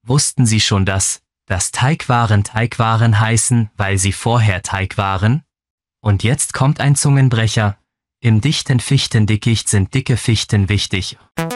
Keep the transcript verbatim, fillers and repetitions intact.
Wussten Sie schon, dass, dass Teigwaren Teigwaren heißen, weil sie vorher Teig waren? Und jetzt kommt ein Zungenbrecher. Im dichten Fichtendickicht sind dicke Fichten wichtig.